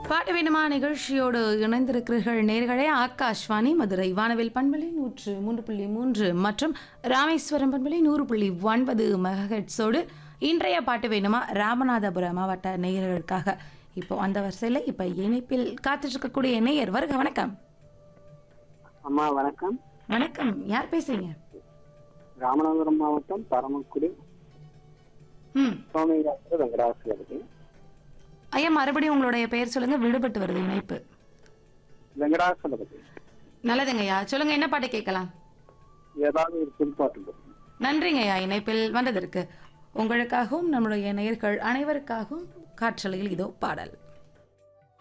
பாட்டு வேணுமா நிகழ்ச்சியோடு இணைந்திருக்கிறீர்கள் நேர்களே. ஆகாஷ்வாணி மதுரை வானவில் பண்பலை 103.3 மற்றும் ராமேஸ்வரம் பண்பலை 100.9 மெகாஹெட்ஸோடு இன்றைய பாட்டு வேணுமா ராமநாதபுரம் மாவட்ட நேயர்களுக்காக. இப்போ அந்த வரிசையில் இப்போ இணைப்பில் காத்துட்டு இருக்கக்கூடிய நேயர் வருக. வணக்கம். அம்மா வணக்கம். வணக்கம், யார் பேசுறீங்க? ராமநாதபுரம் மாவட்டம் பரமக்குடி சோமையாத்திர வெங்கடாசலபதி. ஐயா, மறுபடியும் உங்களுடைய பெயர் சொல்லுங்க, விடுபட்டு வருது இணைப்பு. வெங்கடாசலபதி. நல்லதுங்க ஐயா, சொல்லுங்க, என்ன பாட்டு கேட்கலாம்? ஏதாவது ஒரு புதுப்பாட்டு. நன்றிங்க ஐயா இணைப்பில் வந்ததற்கு. உங்களுக்காகவும் நம்முடைய நேயர்கள் அனைவருக்காகவும் காற்றலையில் இதோ பாடல்.